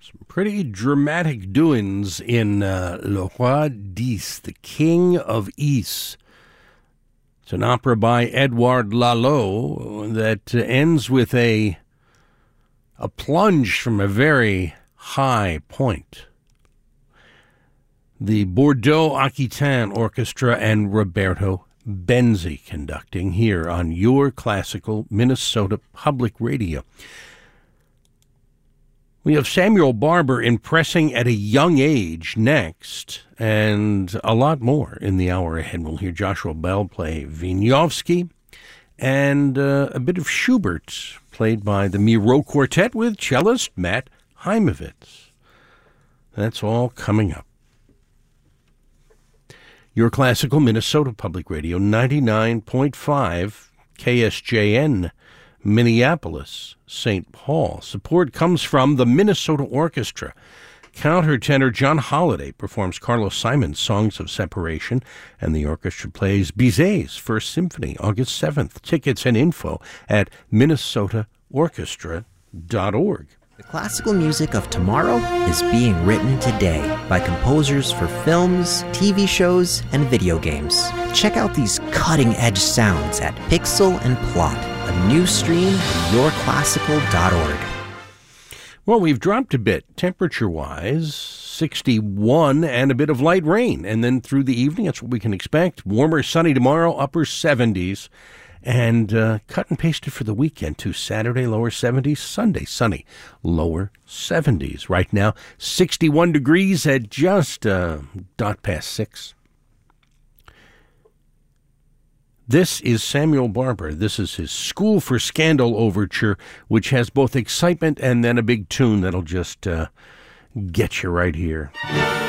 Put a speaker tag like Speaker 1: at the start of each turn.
Speaker 1: Some pretty dramatic doings in Le Roi d'Ys, the King of Ys. It's an opera by Edouard Lalo that ends with a plunge from a very high point. The Bordeaux Aquitaine Orchestra and Roberto Benzi conducting here on your classical Minnesota Public Radio. We have Samuel Barber impressing at a young age next, and a lot more in the hour ahead. We'll hear Joshua Bell play Wieniawski, and a bit of Schubert, played by the Miro Quartet with cellist Matt Heimovitz. That's all coming up. Your classical Minnesota Public Radio, 99.5 KSJN, Minneapolis, St. Paul. Support comes from the Minnesota Orchestra. Countertenor John Holliday performs Carlos Simon's Songs of Separation, and the orchestra plays Bizet's First Symphony, August 7th. Tickets and info at minnesotaorchestra.org.
Speaker 2: The classical music of tomorrow is being written today by composers for films, TV shows, and video games. Check out these cutting-edge sounds at Pixel and Plot, a new stream at yourclassical.org.
Speaker 1: Well, we've dropped a bit temperature-wise, 61 and a bit of light rain. And then through the evening, that's what we can expect. Warmer, sunny tomorrow, upper 70s. And cut and pasted for the weekend, too. Saturday, lower 70s. Sunday, sunny, lower 70s. Right now, 61 degrees at just dot past 6. This is Samuel Barber. This is his School for Scandal overture, which has both excitement and then a big tune that'll just get you right here.